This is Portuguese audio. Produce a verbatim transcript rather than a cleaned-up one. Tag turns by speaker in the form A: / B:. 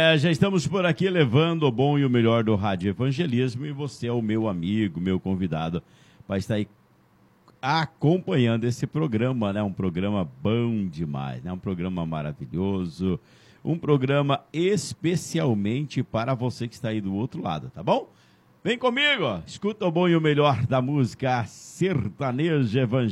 A: É, já estamos por aqui levando o bom e o melhor do Rádio Evangelismo e você é o meu amigo, meu convidado para estar aí acompanhando esse programa, né? Um programa bom demais, né? Um programa maravilhoso, um programa especialmente para você que está aí do outro lado, tá bom? Vem comigo, ó. Escuta o bom e o melhor da música sertaneja evangélica.